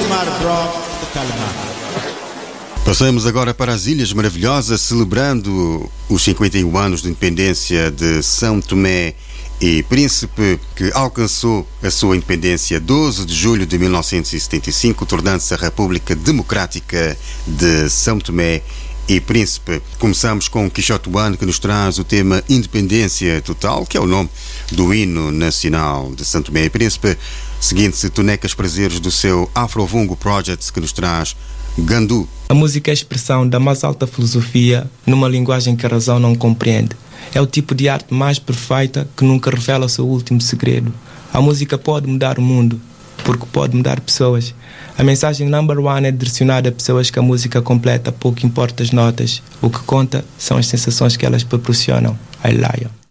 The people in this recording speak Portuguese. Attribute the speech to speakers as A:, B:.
A: Mar Bro de Calma.
B: Passamos agora para as Ilhas Maravilhosas, celebrando os 51 anos de independência de São Tomé e Príncipe, que alcançou a sua independência 12 de julho de 1975, tornando-se a República Democrática de São Tomé e Príncipe. Começamos com o Quixote One, que nos traz o tema Independência Total, que é o nome do hino nacional de São Tomé e Príncipe. Seguindo-se Tonecas Prazeres do seu Afrovungo Projects, que nos traz Gandu.
C: A música é a expressão da mais alta filosofia numa linguagem que a razão não compreende. É o tipo de arte mais perfeita que nunca revela o seu último segredo. A música pode mudar o mundo, porque pode mudar pessoas. A mensagem number one é direcionada a pessoas que a música completa, pouco importa as notas. O que conta são as sensações que elas proporcionam. I Lion.